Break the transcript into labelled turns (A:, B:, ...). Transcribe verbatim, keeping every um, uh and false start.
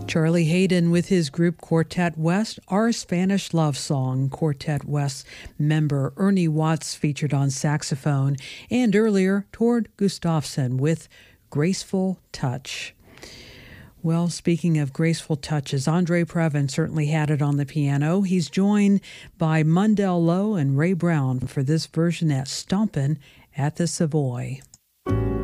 A: Charlie Haydn with his group Quartet West, Our Spanish Love Song. Quartet West member Ernie Watts featured on saxophone, and earlier Tord Gustafsson with Graceful Touch. Well, speaking of graceful touches, Andre Previn certainly had it on the piano. He's joined by Mundell Lowe and Ray Brown for this version at Stompin' at the Savoy.